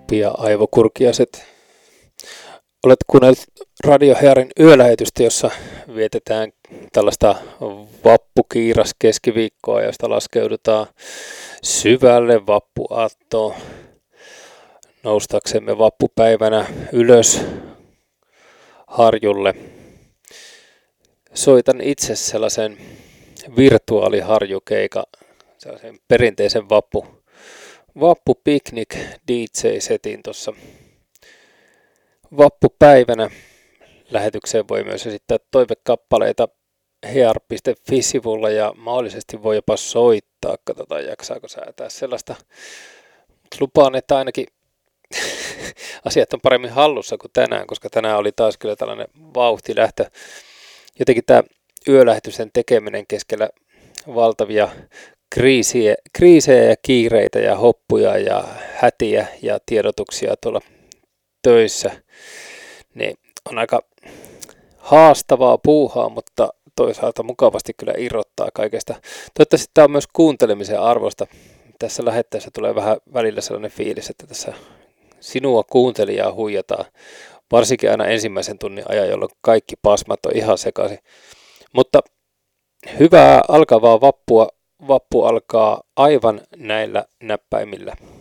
Pia aivokurkiaset. Olet kuunnellut Radio Hearin yölähetystä, jossa vietetään tällaista vappukiiras keskiviikkoa, josta laskeudutaan syvälle vappuaattoon noustaksemme vappupäivänä ylös harjulle. Soitan itse sellaisen virtuaaliharjukeikan, sellaisen perinteisen vappupiknik DJ-setin tuossa vappupäivänä. Lähetykseen voi myös esittää toivekappaleita hear.fi-sivulla ja mahdollisesti voi jopa soittaa. Katsotaan, jaksaako säätää sellaista. Lupaan, että ainakin asiat on paremmin hallussa kuin tänään, koska tänään oli taas kyllä tällainen vauhtilähtö. Jotenkin tämä yölähetysten tekeminen keskellä valtavia kriisejä ja kiireitä ja hoppuja ja hätiä ja tiedotuksia tuolla töissä, niin on aika haastavaa puuhaa, mutta toisaalta mukavasti kyllä irrottaa kaikesta. Toivottavasti tämä on myös kuuntelemisen arvosta. Tässä lähettäessä tulee vähän välillä sellainen fiilis, että tässä sinua kuuntelijaa huijataan, varsinkin aina ensimmäisen tunnin ajan, jolloin kaikki pasmat on ihan sekaisin. Mutta hyvää alkavaa vappua. Vappu alkaa aivan näillä näppäimillä.